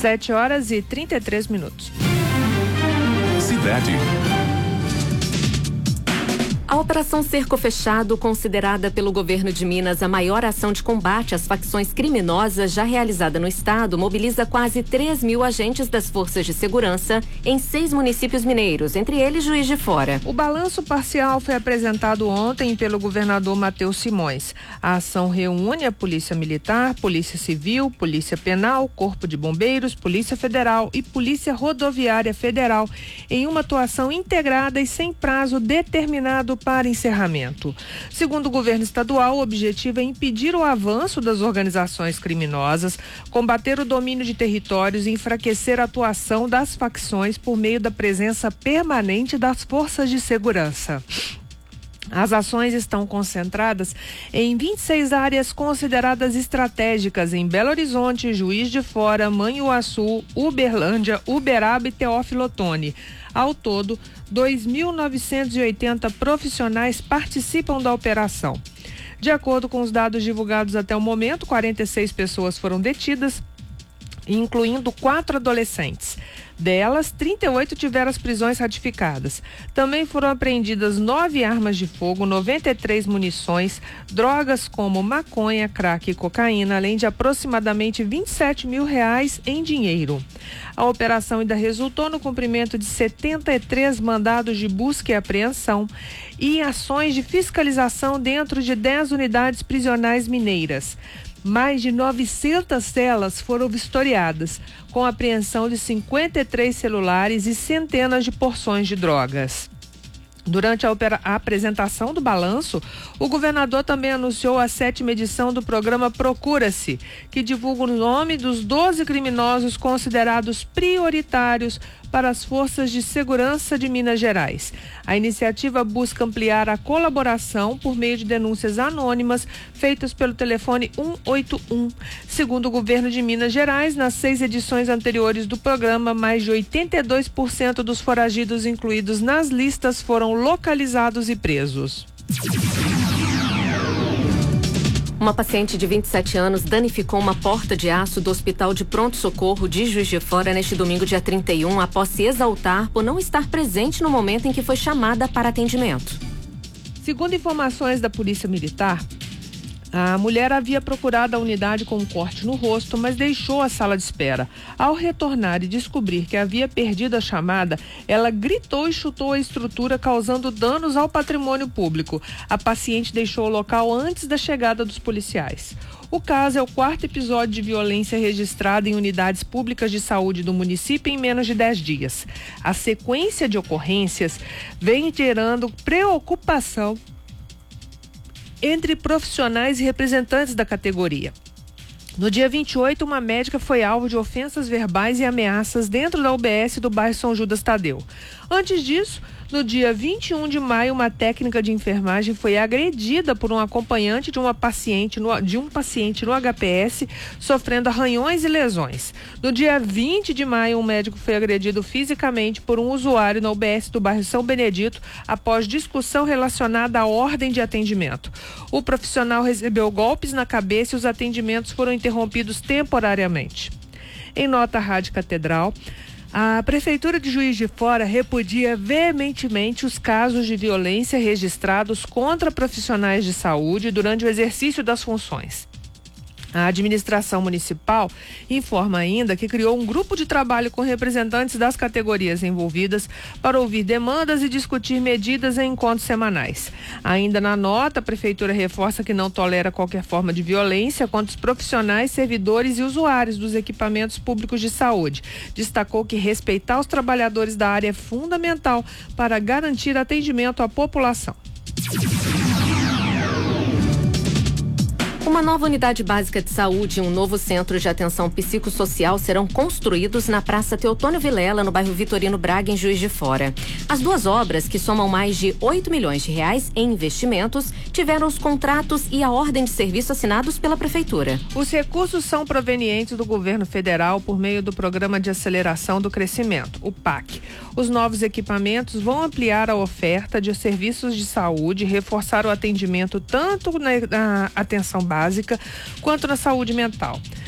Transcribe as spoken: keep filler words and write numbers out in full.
sete horas e trinta e três minutos. Cidade. A Operação Cerco Fechado, considerada pelo governo de Minas a maior ação de combate às facções criminosas já realizada no estado, mobiliza quase três mil agentes das forças de segurança em seis municípios mineiros, entre eles Juiz de Fora. O balanço parcial foi apresentado ontem pelo governador Matheus Simões. A ação reúne a Polícia Militar, Polícia Civil, Polícia Penal, Corpo de Bombeiros, Polícia Federal e Polícia Rodoviária Federal em uma atuação integrada e sem prazo determinado para encerramento. Segundo o governo estadual, o objetivo é impedir o avanço das organizações criminosas, combater o domínio de territórios e enfraquecer a atuação das facções por meio da presença permanente das forças de segurança. As ações estão concentradas em vinte e seis áreas consideradas estratégicas em Belo Horizonte, Juiz de Fora, Manhuaçu, Uberlândia, Uberaba e Teófilo Otoni. Ao todo, dois mil novecentos e oitenta profissionais participam da operação. De acordo com os dados divulgados até o momento, quarenta e seis pessoas foram detidas, incluindo quatro adolescentes. Delas, trinta e oito tiveram as prisões ratificadas. Também foram apreendidas nove armas de fogo, noventa e três munições, drogas como maconha, crack e cocaína, além de aproximadamente vinte e sete mil reais em dinheiro. A operação ainda resultou no cumprimento de setenta e três mandados de busca e apreensão e ações de fiscalização dentro de dez unidades prisionais mineiras. Mais de novecentas celas foram vistoriadas, com apreensão de cinquenta e três celulares e centenas de porções de drogas. Durante a, opera- a apresentação do balanço, o governador também anunciou a sétima edição do programa Procura-se, que divulga o nome dos doze criminosos considerados prioritários para as forças de segurança de Minas Gerais. A iniciativa busca ampliar a colaboração por meio de denúncias anônimas feitas pelo telefone um oito um. Segundo o governo de Minas Gerais, nas seis edições anteriores do programa, mais de oitenta e dois por cento dos foragidos incluídos nas listas foram localizados e presos. Uma paciente de vinte e sete anos danificou uma porta de aço do Hospital de Pronto-Socorro de Juiz de Fora neste domingo, dia trinta e um, após se exaltar por não estar presente no momento em que foi chamada para atendimento. Segundo informações da Polícia Militar, a mulher havia procurado a unidade com um corte no rosto, mas deixou a sala de espera. Ao retornar e descobrir que havia perdido a chamada, ela gritou e chutou a estrutura, causando danos ao patrimônio público. A paciente deixou o local antes da chegada dos policiais. O caso é o quarto episódio de violência registrado em unidades públicas de saúde do município em menos de dez dias. A sequência de ocorrências vem gerando preocupação entre profissionais e representantes da categoria. No dia vinte e oito, uma médica foi alvo de ofensas verbais e ameaças dentro da U B S do bairro São Judas Tadeu. Antes disso, no dia vinte e um de maio, uma técnica de enfermagem foi agredida por um acompanhante de uma paciente no, de um paciente no H P S, sofrendo arranhões e lesões. No dia vinte de maio, um médico foi agredido fisicamente por um usuário na U B S do bairro São Benedito após discussão relacionada à ordem de atendimento. O profissional recebeu golpes na cabeça e os atendimentos foram interrompidos temporariamente. Em nota à Rádio Catedral, a Prefeitura de Juiz de Fora repudia veementemente os casos de violência registrados contra profissionais de saúde durante o exercício das funções. A administração municipal informa ainda que criou um grupo de trabalho com representantes das categorias envolvidas para ouvir demandas e discutir medidas em encontros semanais. Ainda na nota, a Prefeitura reforça que não tolera qualquer forma de violência contra os profissionais, servidores e usuários dos equipamentos públicos de saúde. Destacou que respeitar os trabalhadores da área é fundamental para garantir atendimento à população. Uma nova unidade básica de saúde e um novo centro de atenção psicossocial serão construídos na Praça Teotônio Vilela, no bairro Vitorino Braga, em Juiz de Fora. As duas obras, que somam mais de oito milhões de reais em investimentos, tiveram os contratos e a ordem de serviço assinados pela Prefeitura. Os recursos são provenientes do governo federal por meio do Programa de Aceleração do Crescimento, o P A C. Os novos equipamentos vão ampliar a oferta de serviços de saúde, reforçar o atendimento tanto na, na atenção básica quanto na saúde mental.